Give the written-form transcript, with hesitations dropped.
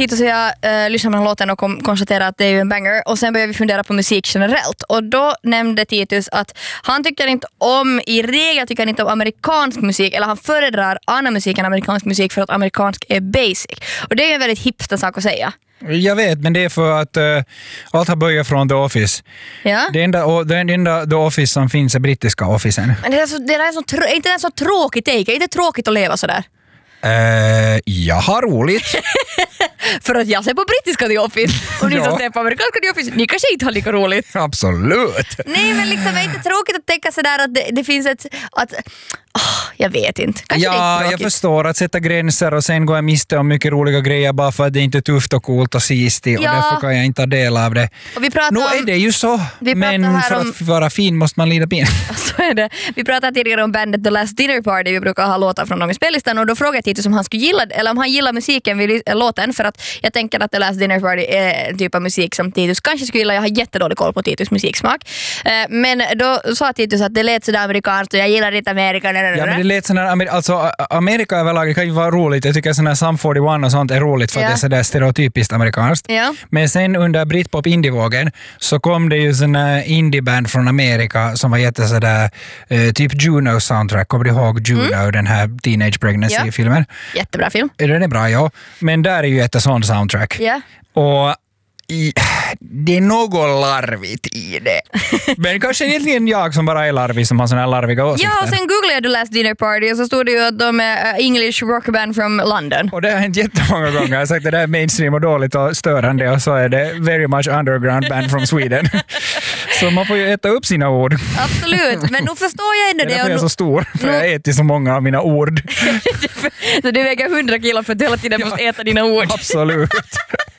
Titus och jag lyssnade på den låten och konstaterade att det är ju en banger. Och sen började vi fundera på musik generellt. Och då nämnde Titus att han tycker inte om, i regel tycker han inte om amerikansk musik. Eller han föredrar annan musik än amerikansk musik för att amerikansk är basic. Och det är ju en väldigt hipster sak att säga. Jag vet, men det är för att allt har börjat från The Office. Ja. Det enda The Office som finns är brittiska Officen. Men det är inte så tråkigt, det är inte tråkigt att leva sådär. Jag har roligt. För att jag ser på brittiska The Office och ni som ser på amerikanska The Office, ni kanske inte har lika roligt. Absolut. Nej, men liksom är inte tråkigt att tänka sådär att det finns jag vet inte. Kanske Ja, jag förstår att sätta gränser och sen går jag miste om mycket roliga grejer bara för att det inte är tufft och coolt och sistigt och därför kan jag inte ta del av det. Och vi pratar nu är det ju så, men för att vara fin måste man lida pin. Så är det. Vi pratade tidigare om bandet The Last Dinner Party, vi brukar ha låtar från dem i spellistan och då frågade jag Titus om han skulle gilla eller om han gillar musiken vid låten, för att jag tänker att The Last Dinner Party är en typ av musik som Titus kanske skulle gilla. Jag har jättedålig koll på Titus musiksmak. Men då sa Titus att det lät sådär amerikanskt och jag gillar inte Amerika. Ja, men det lät sådär, alltså Amerika överlag, det kan ju vara roligt. Jag tycker sådär Sum 41 och sånt är roligt för att det är sådär stereotypiskt amerikanskt. Ja. Men sen under Britpop indievågen så kom det ju sådana indieband från Amerika som var jätte sådär typ Juno soundtrack. Kommer du ihåg Juno, den här Teenage Pregnancy-filmen? Jättebra film. Den är bra, ja. Men där är ju ett sånt soundtrack. Ja. Och det är något larvigt i det. Men kanske egentligen jag som bara är larvig som har såna här larviga åsikter. Ja, och sen googlade jag The Last Dinner Party och så stod det ju att de är English rockband from London. Och det har hänt jättemånga gånger. Jag har sagt att det där är mainstream och dåligt och störande och så är det very much underground band from Sweden. Så man får ju äta upp sina ord. Absolut, men nu förstår jag ändå det. Det är därför jag är så stor, för jag äter så många av mina ord. Så du väger 100 kilo för att du hela tiden måste äta dina ord. Absolut.